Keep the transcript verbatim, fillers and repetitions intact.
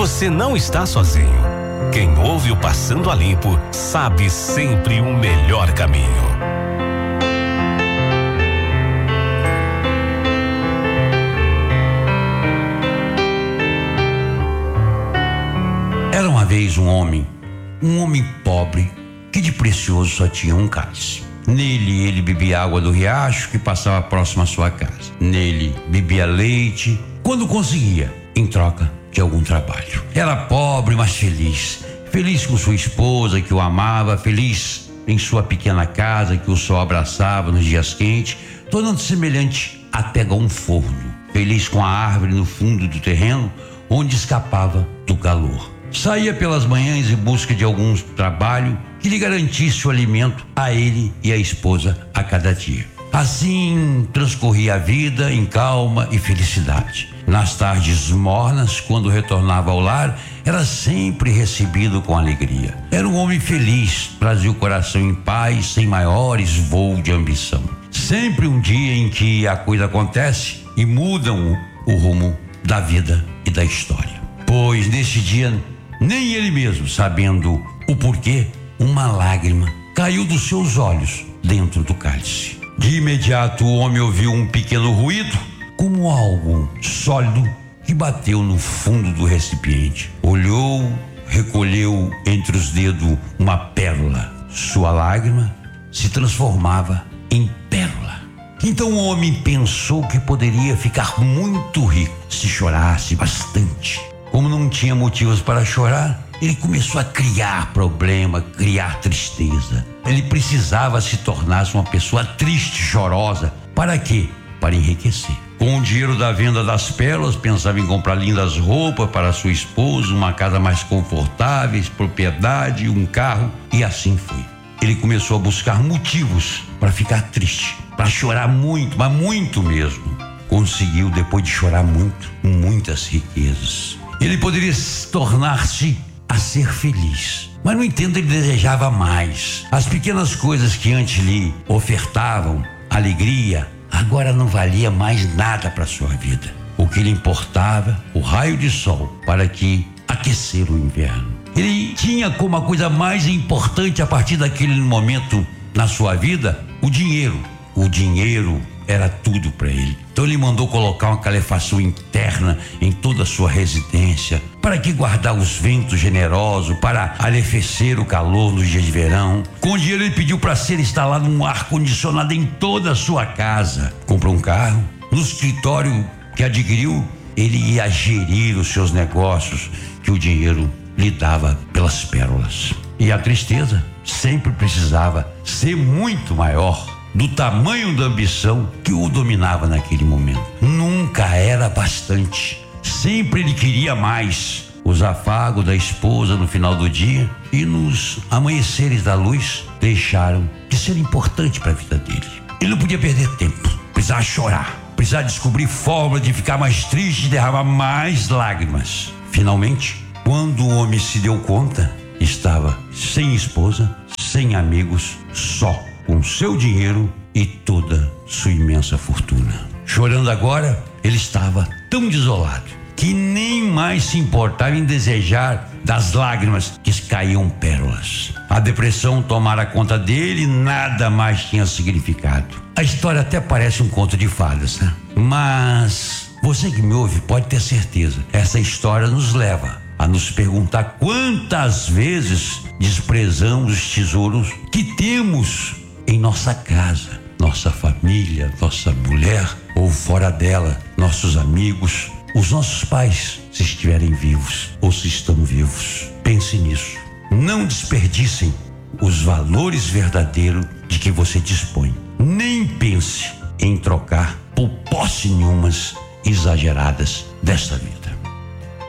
você não está sozinho. Quem ouve o Passando a Limpo sabe sempre o melhor caminho. Era uma vez um homem, um homem pobre, que de precioso só tinha um cálice. Nele ele bebia água do riacho que passava próximo à sua casa. Nele bebia leite, quando conseguia, em troca de algum trabalho. Era pobre, mas feliz. Feliz com sua esposa que o amava, feliz em sua pequena casa que o sol abraçava nos dias quentes, tornando semelhante a pegar um forno. Feliz com a árvore no fundo do terreno, onde escapava do calor. Saía pelas manhãs em busca de algum trabalho que lhe garantisse o alimento a ele e à esposa a cada dia. Assim transcorria a vida em calma e felicidade. Nas tardes mornas, quando retornava ao lar, era sempre recebido com alegria. Era um homem feliz, trazia o coração em paz, sem maiores voos de ambição. Sempre um dia em que a coisa acontece e mudam o, o rumo da vida e da história. Pois nesse dia, nem ele mesmo, sabendo o porquê, uma lágrima caiu dos seus olhos dentro do cálice. De imediato o homem ouviu um pequeno ruído, como algo sólido que bateu no fundo do recipiente. Olhou, recolheu entre os dedos uma pérola. Sua lágrima se transformava em pérola. Então o homem pensou que poderia ficar muito rico se chorasse bastante. Como não tinha motivos para chorar, ele começou a criar problema, criar tristeza. Ele precisava se tornar uma pessoa triste, chorosa. Para quê? Para enriquecer. Com o dinheiro da venda das pérolas, pensava em comprar lindas roupas para sua esposa, uma casa mais confortável, propriedade, um carro, e assim foi. Ele começou a buscar motivos para ficar triste, para chorar muito, mas muito mesmo. Conseguiu, depois de chorar muito, muitas riquezas. Ele poderia tornar-se a ser feliz, mas no entanto ele desejava mais. As pequenas coisas que antes lhe ofertavam alegria, agora não valia mais nada para sua vida. O que lhe importava, o raio de sol para que aquecer o inverno. Ele tinha como a coisa mais importante a partir daquele momento na sua vida o dinheiro. O dinheiro era tudo para ele. Então ele mandou colocar uma calefação interna em toda a sua residência. Para que guardar os ventos generosos, para arrefecer o calor nos dias de verão. Com o dinheiro ele pediu para ser instalado um ar-condicionado em toda a sua casa. Comprou um carro. No escritório que adquiriu, ele ia gerir os seus negócios que o dinheiro lhe dava pelas pérolas. E a tristeza sempre precisava ser muito maior do tamanho da ambição que o dominava naquele momento. Nunca era bastante. Sempre ele queria mais. Os afagos da esposa no final do dia e nos amanheceres da luz deixaram de ser importante para a vida dele. Ele não podia perder tempo. Precisava chorar. Precisava descobrir forma de ficar mais triste e derramar mais lágrimas. Finalmente, quando o homem se deu conta, estava sem esposa, sem amigos, só, com seu dinheiro e toda sua imensa fortuna. Chorando agora, ele estava tão desolado que nem mais se importava em desejar das lágrimas que caíam pérolas. A depressão tomara conta dele e nada mais tinha significado. A história até parece um conto de fadas, né? Mas você que me ouve pode ter certeza, essa história nos leva a nos perguntar quantas vezes desprezamos os tesouros que temos em nossa casa, nossa família, nossa mulher ou fora dela, nossos amigos, os nossos pais, se estiverem vivos ou se estão vivos. Pense nisso. Não desperdicem os valores verdadeiros de que você dispõe. Nem pense em trocar por posse nenhumas exageradas desta vida.